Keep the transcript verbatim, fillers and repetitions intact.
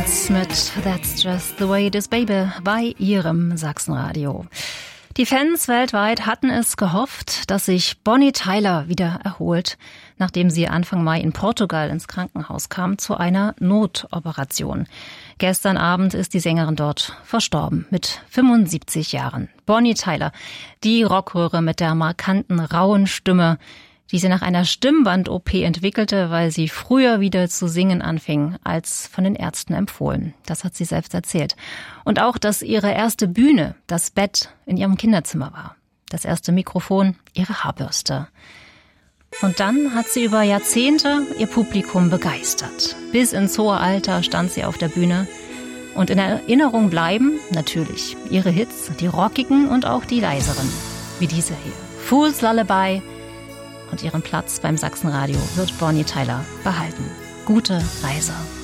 Stones mit That's Just the Way It Is Baby bei ihrem Sachsenradio. Die Fans weltweit hatten es gehofft, dass sich Bonnie Tyler wieder erholt, nachdem sie Anfang Mai in Portugal ins Krankenhaus kam zu einer Notoperation. Gestern Abend ist die Sängerin dort verstorben mit fünfundsiebzig Jahren. Bonnie Tyler, die Rockröhre mit der markanten, rauen Stimme, die sie nach einer Stimmband-O P entwickelte, weil sie früher wieder zu singen anfing, als von den Ärzten empfohlen. Das hat sie selbst erzählt. Und auch, dass ihre erste Bühne das Bett in ihrem Kinderzimmer war. Das erste Mikrofon ihre Haarbürste. Und dann hat sie über Jahrzehnte ihr Publikum begeistert. Bis ins hohe Alter stand sie auf der Bühne. Und in Erinnerung bleiben natürlich ihre Hits, die rockigen und auch die leiseren. Wie diese hier. Fool's Lullaby. Und ihren Platz beim Sachsenradio wird Bonnie Tyler behalten. Gute Reise.